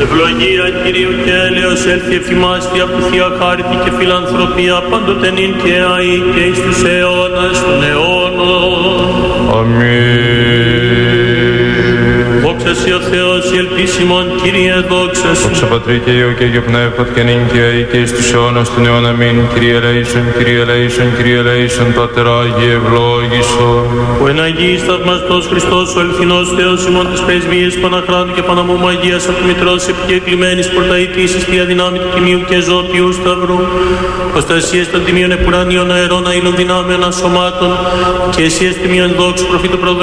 Ευλογία Κυρίου και έλεος έλθει εφημάστη από Θεία Χάρτη και φιλανθρωπία πάντοτε νυν και αεί και εις τους αιώνας των αιώνων. Αμήν. Δόξα σοι ο Θεός, η ελπίσιμον, Κύριε, δόξα σου. Δόξα Πατρί και Υιό και Αγιο Πνεύματι και νυν και αεί και εις τους αιώνας των αιώνων. Αμήν. Κύριε ελέησον, Κύριε ελέησον, Κύριε ελέησον, Πάτερ Άγιε ευλόγησον. Ο εν Αγίης θαυμαστός Χριστός, ο ελθινός Θεός ημών της πρεσβείας Παναχράντου και Παναμού Αγίας από τη Μητρός επικεκλημένης πορταητής εις θεία δυνάμει του Τιμίου και Ζώπιου Σταυρού, προστασίες των τιμίων επουρανίων αερών αήλων δυνάμεων ασωμάτων και εσείς τιμίων δόξου προφήτου προδρόμου